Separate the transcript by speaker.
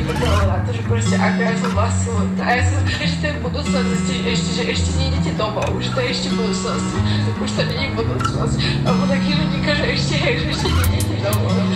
Speaker 1: na to, že proste ako ja som vlastne, a ja som že to je budúcnosť, že ešte nejdete domov, že to je ešte budúcnosť, už to nie je budúcnosť, alebo taký ľudíka, že ešte nejdete domov.